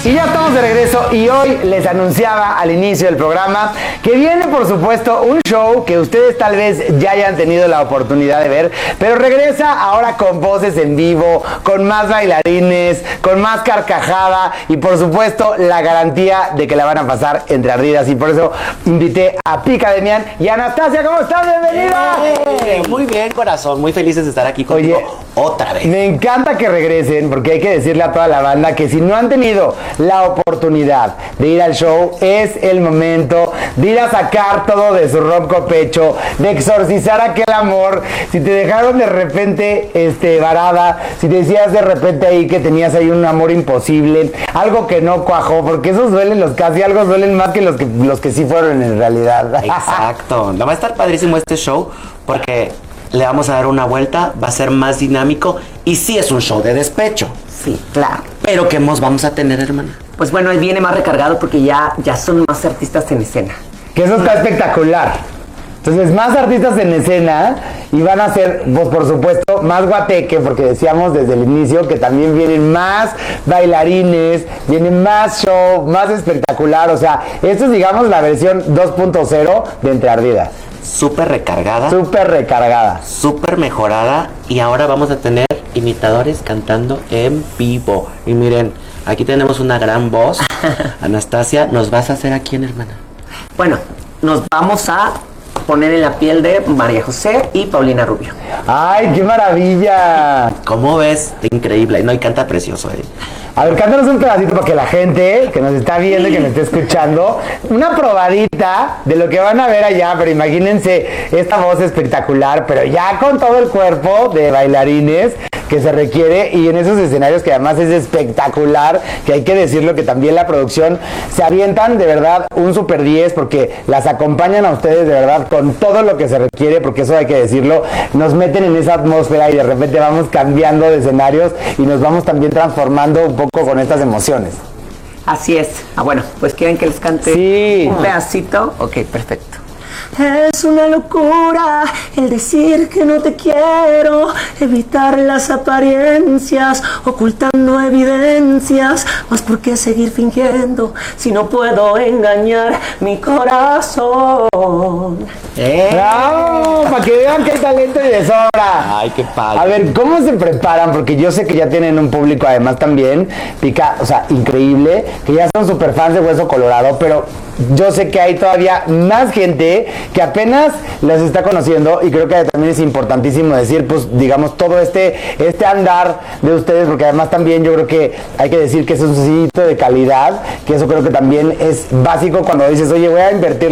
Y ya estamos de regreso y hoy les anunciaba al inicio del programa que viene, por supuesto, un show que ustedes tal vez ya hayan tenido la oportunidad de ver, pero regresa ahora con voces en vivo, con más bailarines, con más carcajada y, por supuesto, la garantía de que la van a pasar entre ardidas. Y por eso invité a Pica Demian y a Anastasia. ¿Cómo estás? ¡Bienvenida! Muy bien, corazón. Muy felices de estar aquí contigo. Oye, otra vez. Me encanta que regresen, porque hay que decirle a toda la banda que si no han tenido la oportunidad de ir al show, es el momento de ir a sacar todo de su ronco pecho, de exorcizar aquel amor. Si te dejaron de repente varada, si te decías de repente ahí que tenías ahí un amor imposible, algo que no cuajó, porque esos duelen, los casi algo duelen más que los que sí fueron en realidad. Exacto. Va a estar padrísimo este show porque le vamos a dar una vuelta, va a ser más dinámico y sí es un show de despecho. Sí, claro. Pero ¿qué más vamos a tener, hermana? Pues bueno, él viene más recargado porque ya son más artistas en escena. Que eso está espectacular. Entonces, más artistas en escena y van a ser, pues por supuesto, más guateque, porque decíamos desde el inicio que también vienen más bailarines, vienen más show, más espectacular. O sea, esto es, digamos, la versión 2.0 de Entre Ardidas. Súper recargada. Súper recargada. Súper mejorada. Y ahora vamos a tener imitadores cantando en vivo. Y miren, aquí tenemos una gran voz. Anastasia, ¿nos vas a hacer a quién, hermana? Bueno, nos vamos a poner en la piel de María José y Paulina Rubio. ¡Ay, qué maravilla! ¿Cómo ves? Increíble. No, y canta precioso, A ver, cántanos un pedacito para que la gente que nos está viendo y que nos esté escuchando, una probadita de lo que van a ver allá, pero imagínense esta voz espectacular, pero ya con todo el cuerpo de bailarines que se requiere y en esos escenarios que además es espectacular, que hay que decirlo que también la producción se avientan de verdad un super 10 porque las acompañan a ustedes de verdad con todo lo que se requiere, porque eso hay que decirlo, nos meten en esa atmósfera y de repente vamos cambiando de escenarios y nos vamos también transformando un poco con estas emociones. Así es. Bueno, pues quieren que les cante un pedacito. Ok, perfecto. Es una locura el decir que no te quiero, evitar las apariencias, ocultando evidencias, mas ¿por qué seguir fingiendo si no puedo engañar mi corazón? ¡Bravo! Para que vean que hay talento y de sobra. Ay, qué padre. A ver, ¿cómo se preparan? Porque yo sé que ya tienen un público además también, Pica, o sea, increíble, que ya son super fans de Hueso Colorado, pero yo sé que hay todavía más gente que apenas las está conociendo y creo que también es importantísimo decir, pues, digamos, todo este andar de ustedes, porque además también yo creo que hay que decir que es un sitio de calidad, que eso creo que también es básico cuando dices, oye, voy a invertir